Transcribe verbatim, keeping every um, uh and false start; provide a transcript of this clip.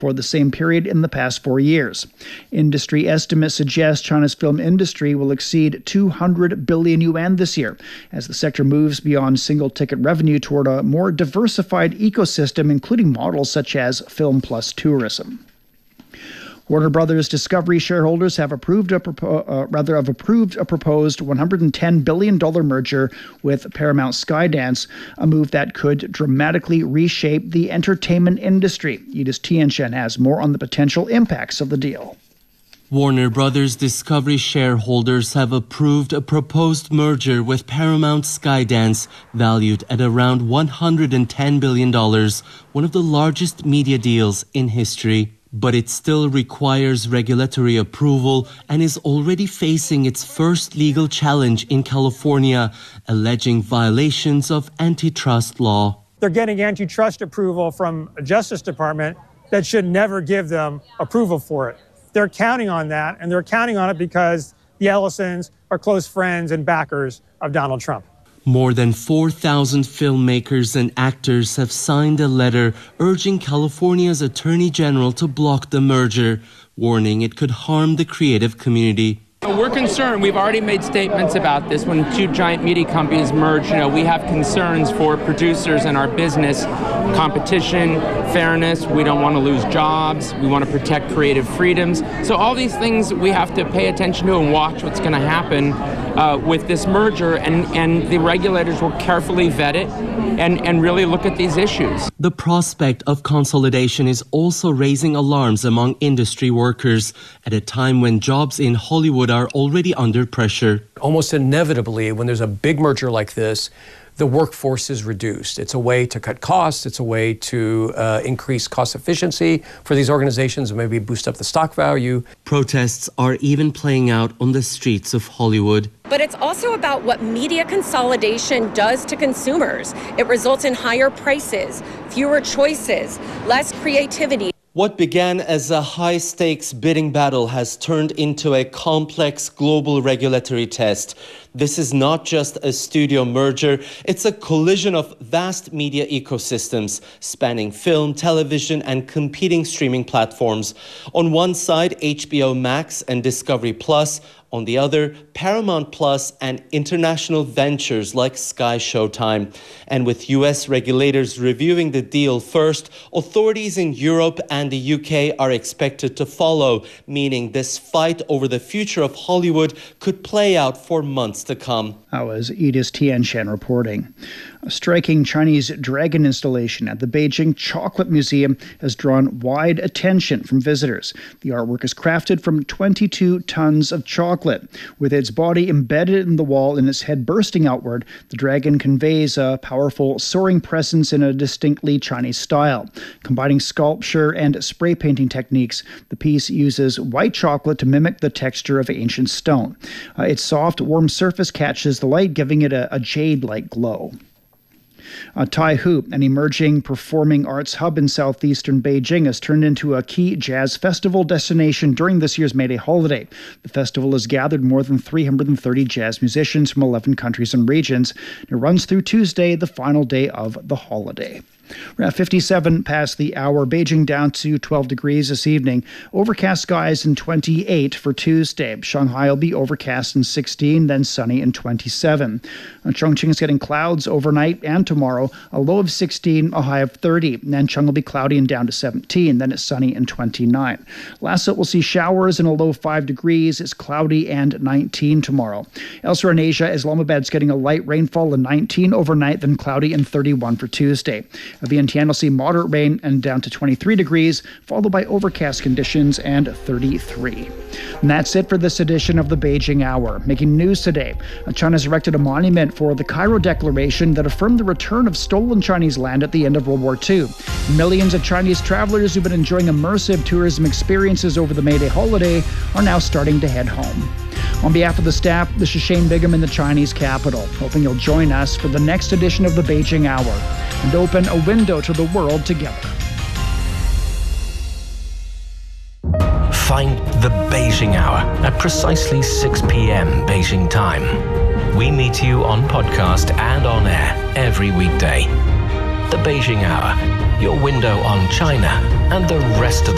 for the same period in the past four years. Industry estimates suggest China's film industry will exceed two hundred billion yuan this year, as the sector moves beyond single-ticket revenue toward a more diversified ecosystem, including models such as film plus tourism. Warner Brothers Discovery shareholders have approved a propo- uh, rather have approved a proposed one hundred ten billion dollars merger with Paramount Skydance, a move that could dramatically reshape the entertainment industry. Edith Tianchen has more on the potential impacts of the deal. Warner Brothers Discovery shareholders have approved a proposed merger with Paramount Skydance, valued at around one hundred ten billion dollars, one of the largest media deals in history. But it still requires regulatory approval and is already facing its first legal challenge in California, alleging violations of antitrust law. They're getting antitrust approval from a Justice Department that should never give them approval for it. They're counting on that, and they're counting on it because the Ellisons are close friends and backers of Donald Trump. More than four thousand filmmakers and actors have signed a letter urging California's Attorney General to block the merger, warning it could harm the creative community. We're concerned. We've already made statements about this. When two giant media companies merge, you know, we have concerns for producers and our business, competition, fairness. We don't want to lose jobs. We want to protect creative freedoms. So all these things we have to pay attention to and watch what's going to happen uh, with this merger, and, and the regulators will carefully vet it and, and really look at these issues. The prospect of consolidation is also raising alarms among industry workers at a time when jobs in Hollywood are already under pressure. Almost inevitably, when there's a big merger like this, the workforce is reduced. It's a way to cut costs. It's a way to uh, increase cost efficiency for these organizations and maybe boost up the stock value. Protests are even playing out on the streets of Hollywood. But it's also about what media consolidation does to consumers. It results in higher prices, fewer choices, less creativity. What began as a high-stakes bidding battle has turned into a complex global regulatory test. This is not just a studio merger, it's a collision of vast media ecosystems spanning film, television, and competing streaming platforms. On one side, H B O Max and Discovery Plus. On the other, Paramount Plus and international ventures like Sky Showtime. And with U S regulators reviewing the deal first, authorities in Europe and the U K are expected to follow, meaning this fight over the future of Hollywood could play out for months to come. That was Edith Tianchen reporting. A striking Chinese dragon installation at the Beijing Chocolate Museum has drawn wide attention from visitors. The artwork is crafted from twenty-two tons of chocolate. With its body embedded in the wall and its head bursting outward, the dragon conveys a powerful soaring presence in a distinctly Chinese style. Combining sculpture and spray painting techniques, the piece uses white chocolate to mimic the texture of ancient stone. Uh, its soft, warm surface catches the light, giving it a, a jade-like glow. Uh, Tai Hoop, an emerging performing arts hub in southeastern Beijing, has turned into a key jazz festival destination during this year's May Day holiday. The festival has gathered more than three hundred thirty jazz musicians from eleven countries and regions. It runs through Tuesday, the final day of the holiday. We're at fifty-seven past the hour. Beijing down to twelve degrees this evening. Overcast skies and twenty-eight for Tuesday. Shanghai will be overcast and sixteen, then sunny and twenty-seven. Chongqing is getting clouds overnight and tomorrow. A low of sixteen, a high of thirty. Nanchang will be cloudy and down to seventeen, then it's sunny and twenty-nine. Lhasa will see showers and a low of five degrees. It's cloudy and nineteen tomorrow. Elsewhere in Asia, Islamabad's getting a light rainfall and nineteen overnight, then cloudy and thirty-one for Tuesday. Vientiane will see moderate rain and down to twenty-three degrees, followed by overcast conditions and thirty-three. And that's it for this edition of the Beijing Hour. Making news today, China's erected a monument for the Cairo Declaration that affirmed the return of stolen Chinese land at the end of World War Two. Millions of Chinese travelers who've been enjoying immersive tourism experiences over the May Day holiday are now starting to head home. On behalf of the staff, this is Shane Bigham in the Chinese capital, hoping you'll join us for the next edition of the Beijing Hour and open a window to the world together. Find the Beijing Hour at precisely six p.m. Beijing time. We meet you on podcast and on air every weekday. The Beijing Hour, your window on China and the rest of the